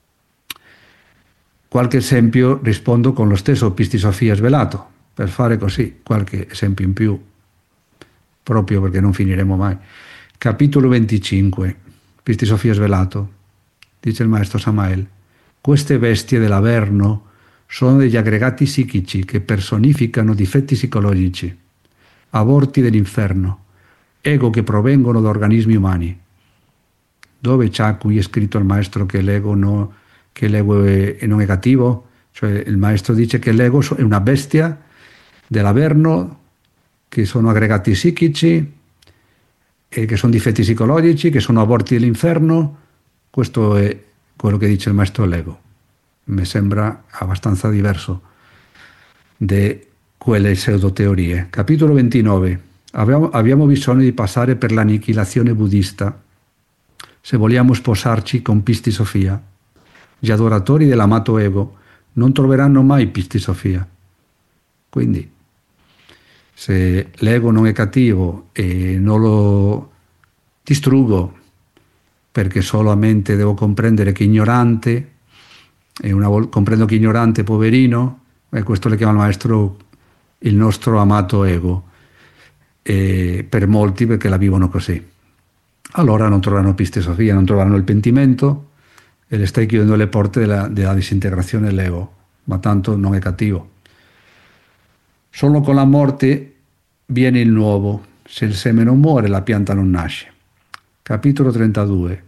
A: Qualche esempio rispondo con lo stesso Pisti Sofia svelato, per fare così qualche esempio in più, proprio perché non finiremo mai. Capitolo venticinque, Pisti Sofia svelato. Dice il maestro Samael: queste bestie dell'Averno sono degli aggregati psichici che personificano difetti psicologici, aborti dell'inferno, ego che provengono da organismi umani. Dove c'ha qui è scritto il maestro che l'ego, no, che l'ego è, non è cattivo? Cioè il maestro dice che l'ego è una bestia dell'Averno, che sono aggregati psichici e che sono difetti psicologici, che sono aborti dell'inferno. Questo è quello che dice il maestro l'ego. Mi sembra abbastanza diverso di quelle pseudoteorie. Capitolo ventinove. Abbiamo, abbiamo bisogno di passare per l'annichilazione buddista se vogliamo sposarci con Pisti Sofia. Gli adoratori dell'amato ego non troveranno mai Pisti Sofia. Quindi, se l'ego non è cattivo e non lo distruggo, perché solamente devo comprendere che ignorante, e una volta comprendo che ignorante, poverino, e questo le chiama il maestro il nostro amato ego, e per molti perché la vivono così. Allora non troveranno Pisti Sofia, non troveranno il pentimento e le stai chiudendo le porte della, della disintegrazione dell'ego, ma tanto non è cattivo. Solo con la morte viene il nuovo. Se il seme non muore, la pianta non nasce. Capitolo trentadue.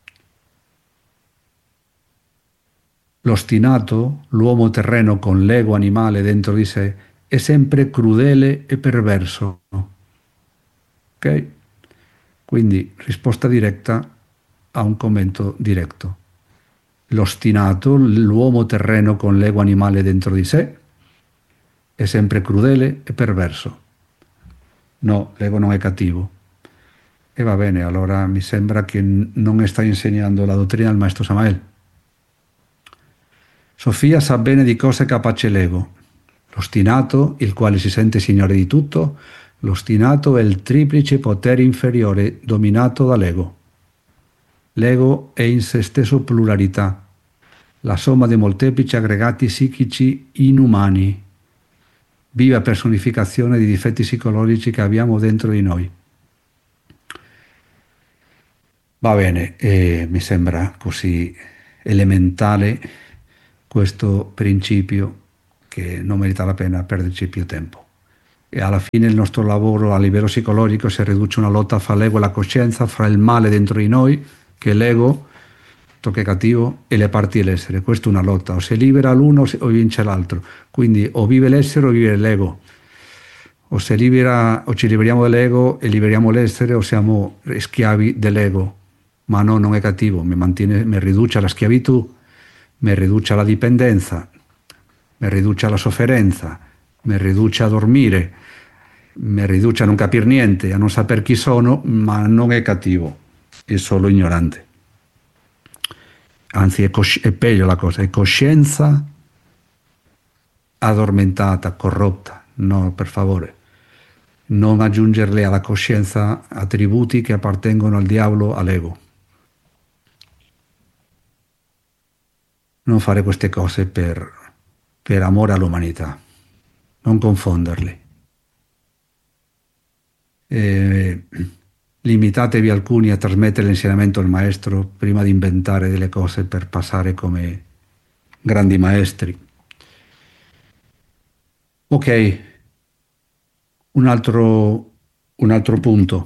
A: L'ostinato, l'uomo terreno con l'ego animale dentro di sé, è sempre crudele e perverso. Ok? Quindi risposta diretta a un commento diretto. L'ostinato, l'uomo terreno con l'ego animale dentro di sé, è sempre crudele e perverso. No, l'ego non è cattivo. E va bene, allora mi sembra che non sta insegnando la dottrina del maestro Samael. Sofia sa bene di cosa è capace l'ego. L'ostinato, il quale si sente signore di tutto, l'ostinato è il triplice potere inferiore dominato dall'ego. L'ego è in se stesso pluralità. la somma dei molteplici aggregati psichici inumani, viva personificazione di difetti psicologici che abbiamo dentro di noi. Va bene, eh, mi sembra così elementare questo principio che non merita la pena perderci più tempo. E alla fine il nostro lavoro a livello psicologico si riduce a una lotta fra l'ego e la coscienza, fra il male dentro di noi, che è l'ego, tocca cattivo, e le parti dell'essere. Questa è una lotta, o si libera l'uno o vince l'altro. Quindi o vive l'essere o vive l'ego. O, si libera, o ci liberiamo dell'ego e liberiamo l'essere, o siamo schiavi dell'ego. Ma no, non è cattivo, mi, mantiene, mi riduce alla schiavitù, mi riduce alla dipendenza, mi riduce alla sofferenza, mi riduce a dormire, mi riduce a non capire niente, a non sapere chi sono, ma non è cattivo, è solo ignorante. Anzi, è, cosci- è peggio la cosa, è coscienza addormentata, corrotta. No, per favore, non aggiungerle alla coscienza attributi che appartengono al diavolo, all'ego. Non fare queste cose per, per amore all'umanità, non confonderli. Eh, limitatevi alcuni a trasmettere l'insegnamento del maestro prima di inventare delle cose per passare come grandi maestri. Ok, un altro, un altro punto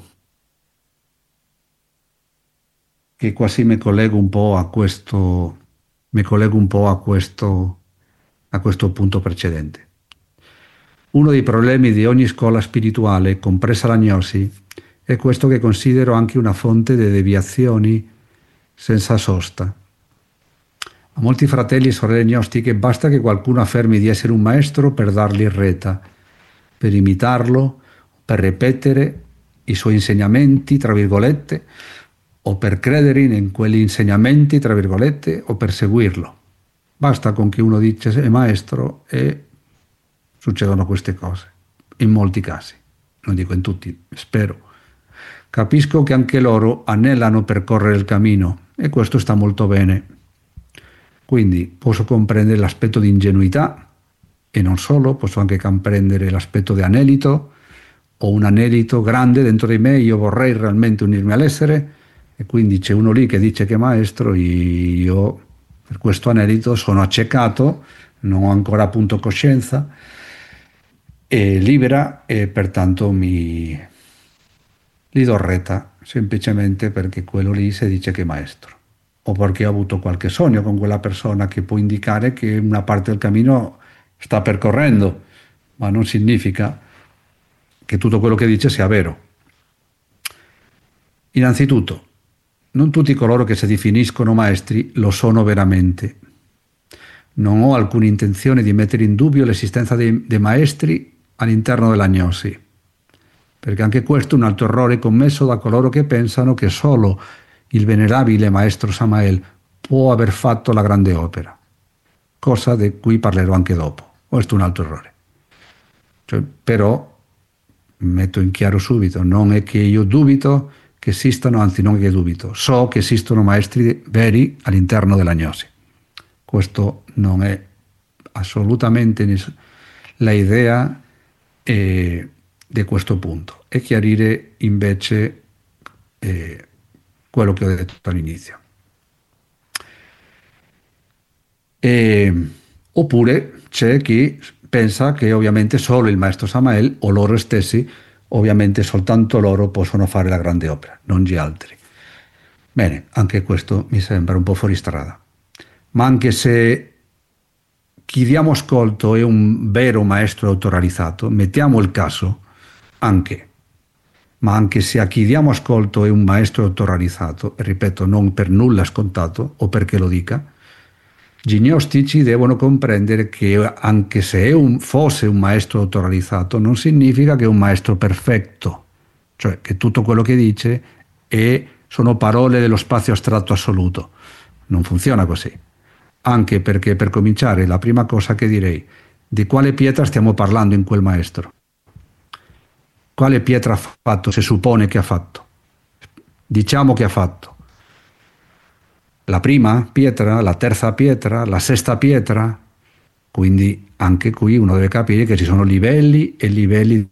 A: che quasi mi collego un po' a questo, mi collego un po' a questo, a questo punto precedente. Uno dei problemi di ogni scuola spirituale, compresa la gnosi, è questo che considero anche una fonte di deviazioni senza sosta. A molti fratelli e sorelle gnostiche basta che qualcuno affermi di essere un maestro per dargli retta, per imitarlo, per ripetere i suoi insegnamenti, tra virgolette, o per credere in quegli insegnamenti, tra virgolette, o per seguirlo. Basta con che uno dice è maestro e succedono queste cose, in molti casi, non dico in tutti, spero. Capisco che anche loro anelano per correre il cammino e questo sta molto bene. Quindi posso comprendere l'aspetto di ingenuità e non solo, posso anche comprendere l'aspetto di anelito, ho un anelito grande dentro di me, io vorrei realmente unirmi all'essere e quindi c'è uno lì che dice che è maestro e io per questo anelito sono accecato, non ho ancora appunto coscienza, e libera e pertanto mi gli do retta semplicemente perché quello lì si dice che è maestro o perché ho avuto qualche sogno con quella persona che può indicare che una parte del cammino sta percorrendo, ma non significa che tutto quello che dice sia vero. Innanzitutto, non tutti coloro che si definiscono maestri lo sono veramente. Non ho alcuna intenzione di mettere in dubbio l'esistenza dei, dei maestri all'interno della gnosi, perché anche questo è un altro errore commesso da coloro che pensano che solo il venerabile maestro Samael può aver fatto la grande opera, cosa di cui parlerò anche dopo. Questo è un altro errore. Cioè, però, metto in chiaro subito, non è che io dubito che esistano, anzi non è che dubito, so che esistono maestri veri all'interno della gnosi. Questo non è assolutamente la idea eh, di questo punto. E chiarire invece eh, quello che ho detto all'inizio. E, oppure c'è chi pensa che ovviamente solo il maestro Samael o loro stessi, ovviamente soltanto loro possono fare la grande opera, non gli altri. Bene, anche questo mi sembra un po' fuori strada. Ma anche se chi diamo ascolto è un vero maestro autorealizzato, mettiamo il caso anche, ma anche se a chi diamo ascolto è un maestro autorealizzato, ripeto, non per nulla scontato o perché lo dica, gli gnostici devono comprendere che anche se è un, fosse un maestro autorealizzato non significa che è un maestro perfetto, cioè che tutto quello che dice è, sono parole dello spazio astratto assoluto. Non funziona così. Anche perché, per cominciare, la prima cosa che direi, di quale pietra stiamo parlando in quel maestro? Quale pietra ha fatto? Si suppone che ha fatto. Diciamo che ha fatto. la prima pietra, la terza pietra, la sesta pietra. Quindi anche qui uno deve capire che ci sono livelli e livelli.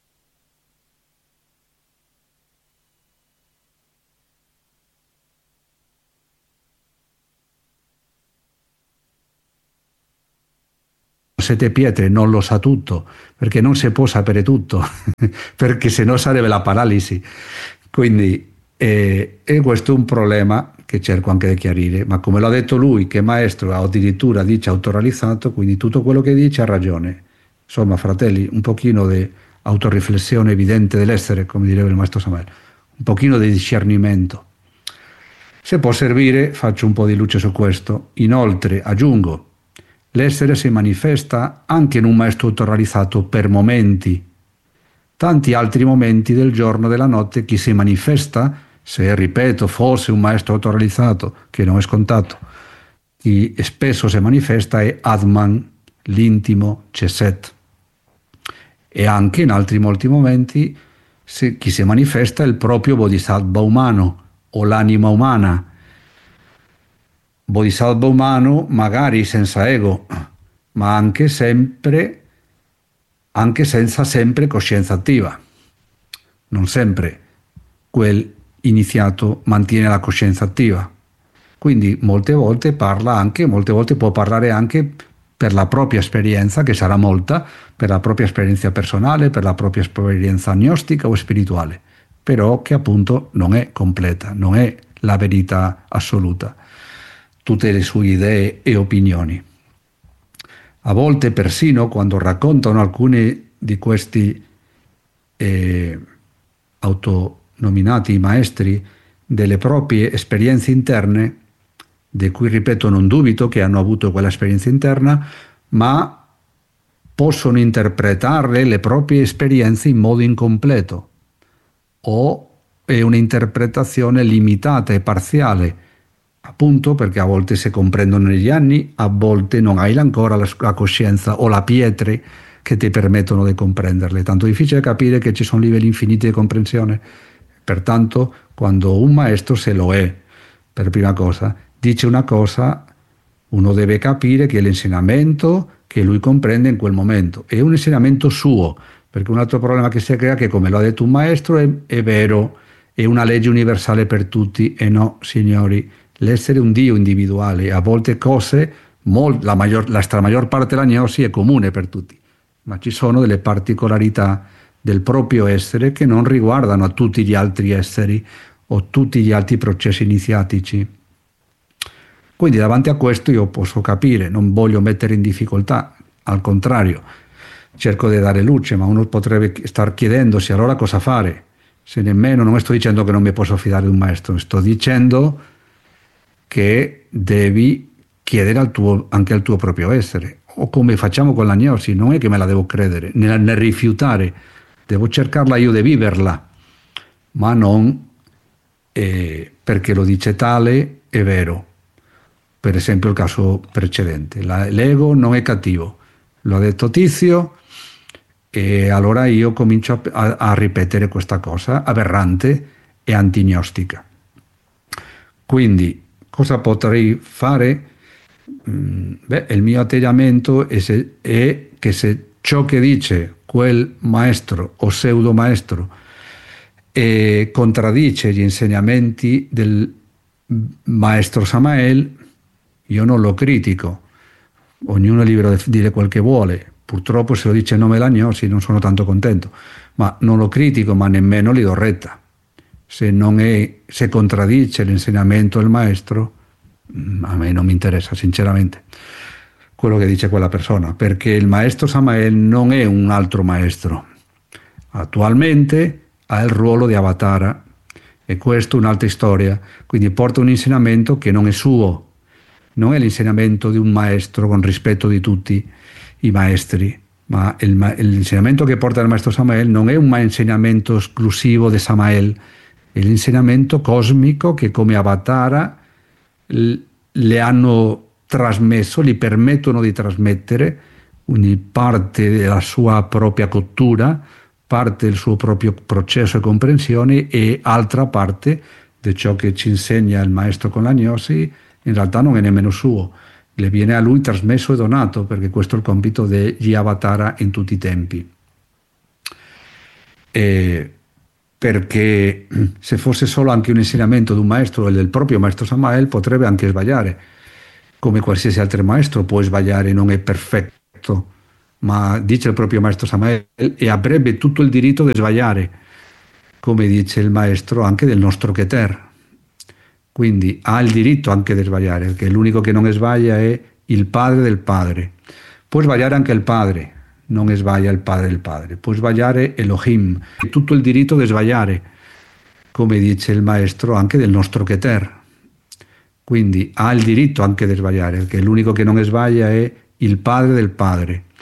A: Sette pietre non lo sa tutto, perché non si può sapere tutto, perché se no sarebbe la paralisi. Quindi eh, e questo è un problema che cerco anche di chiarire, ma come l'ha detto lui, che è maestro, addirittura dice autorealizzato, quindi tutto quello che dice ha ragione. Insomma, fratelli, un pochino di autoriflessione evidente dell'essere, come direbbe il maestro Samael, un pochino di discernimento. Se può servire, faccio un po' di luce su questo. Inoltre, aggiungo, l'essere si manifesta anche in un maestro autorrealizzato per momenti. Tanti altri momenti del giorno e della notte chi si manifesta, se ripeto fosse un maestro autorrealizzato, che non è scontato, chi spesso si manifesta è Atman, l'intimo Chesed. E anche in altri molti momenti se, chi si manifesta è il proprio Bodhisattva umano o l'anima umana. Bodhisattva umano magari senza ego, ma anche sempre anche senza sempre coscienza attiva. Non sempre quel iniziato mantiene la coscienza attiva. Quindi molte volte parla anche, molte volte può parlare anche per la propria esperienza, che sarà molta, per la propria esperienza personale, per la propria esperienza agnostica o spirituale, però che appunto non è completa, non è la verità assoluta. Tutte le sue idee e opinioni. A volte persino quando raccontano alcuni di questi eh, autonominati maestri delle proprie esperienze interne, di cui ripeto non dubito che hanno avuto quella esperienza interna, ma possono interpretarle le proprie esperienze in modo incompleto o è un'interpretazione limitata e parziale, appunto perché a volte si comprendono negli anni, a volte non hai ancora la, la coscienza o la pietre che ti permettono di comprenderle. Tanto difficile capire che ci sono livelli infiniti di comprensione. Pertanto, quando un maestro se lo è, per prima cosa, dice una cosa, uno deve capire che l'insegnamento che lui comprende in quel momento è un insegnamento suo, perché un altro problema che si crea è che, come lo ha detto un maestro, è, è vero, è una legge universale per tutti, e no, signori. L'essere un Dio individuale, a volte cose, la, maggior, la maggior parte della gnosi è comune per tutti, ma ci sono delle particolarità del proprio essere che non riguardano a tutti gli altri esseri o tutti gli altri processi iniziatici. Quindi davanti a questo io posso capire, non voglio mettere in difficoltà, al contrario, cerco di dare luce, ma uno potrebbe star chiedendosi allora cosa fare, se nemmeno, non sto dicendo che non mi posso fidare di un maestro, sto dicendo che devi chiedere al tuo, anche al tuo proprio essere, o come facciamo con la gnosi, non è che me la devo credere, né, né rifiutare, devo cercarla io di viverla, ma non eh, perché lo dice tale, è vero. Per esempio il caso precedente, la, l'ego non è cattivo, lo ha detto Tizio, e allora io comincio a, a ripetere questa cosa aberrante e antignostica. Quindi cosa potrei fare? Beh, il mio atteggiamento è, se, è che se ciò che dice quel maestro o pseudo maestro eh, contraddice gli insegnamenti del maestro Samael, io non lo critico, ognuno è libero di dire quel che vuole. Purtroppo se lo dice in nome della gnosi non sono tanto contento, ma non lo critico, ma nemmeno gli do retta. Se non è, se contraddice l'insegnamento del maestro, a me non mi interessa sinceramente quello che dice quella persona, perché il maestro Samael non è un altro maestro. Attualmente ha il ruolo di avatara, e questo è un'altra storia, quindi porta un insegnamento che non è suo, non è l'insegnamento di un maestro con rispetto di tutti i maestri, ma il, l'insegnamento che porta il maestro Samael non è un insegnamento esclusivo di Samael, è l'insegnamento cosmico che come avatara le hanno trasmesso, gli permettono di trasmettere, quindi parte della sua propria cottura, parte del suo proprio processo di comprensione, e altra parte di ciò che ci insegna il maestro con la gnosi in realtà non è nemmeno suo, le viene a lui trasmesso e donato, perché questo è il compito degli avatara in tutti i tempi. E perché se fosse solo anche un insegnamento di un maestro e del proprio maestro Samael, potrebbe anche sbagliare, come qualsiasi altro maestro può sbagliare, non è perfetto, ma dice il proprio maestro Samael e avrebbe tutto il diritto di sbagliare, come dice il maestro anche del nostro Keter. Quindi ha il diritto anche di sbagliare, perché l'unico che non sbaglia è il padre del padre. Può sbagliare anche il padre, non sbaglia il padre del padre, può sbagliare Elohim, ha tutto il diritto di sbagliare, come dice il maestro anche del nostro Keter. Quindi ha il diritto anche di sbagliare, perché l'unico che non sbaglia è il padre del padre.